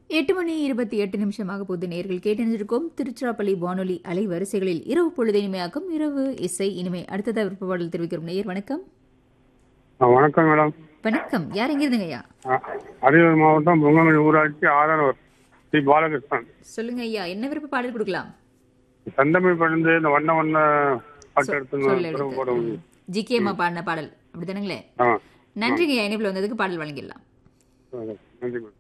8:28 போது நேர்கள் கேட்டறிஞ்சிருக்கோம். திருச்சிராப்பள்ளி வானொலி அலைவரிசைகளில் இரவு பொழுது இனிமையாக்கும் இரவு இசை இனிமை. அடுத்ததா விருப்ப பாடல் தெரிவிக்கிறோம். நேயர் வணக்கம். வணக்கம் மேடம். வணக்கம். யார் எங்க இருந்துங்க ஐயா? அரியலூர் மாவட்டம் பொங்கமணி ஊராட்சி ஆதரவர் ஸ்ரீ பாலகிருஷ்ணன். சொல்லுங்க ஐயா, என்ன விருப்ப பாடல் கொடுக்கலாம்? சந்தமிழ் பழுந்து இந்த வண்ண வண்ண பாட்டு சொல்லு எடுத்து ஜிகே அம்மா பாடின பாடல் அப்படித்தானுங்களே? நன்றிங்க ஐயா, இணைப்பில் வந்ததுக்கு பாடல் வழங்கிடலாம். நன்றி மேடம்.